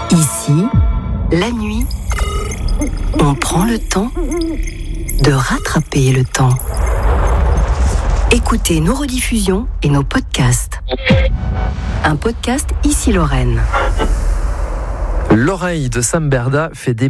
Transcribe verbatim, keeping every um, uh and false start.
Ici, la nuit, on prend le temps de rattraper le temps. Écoutez nos rediffusions et nos podcasts. Un podcast Ici Lorraine. L'oreille de Sam Berda fait des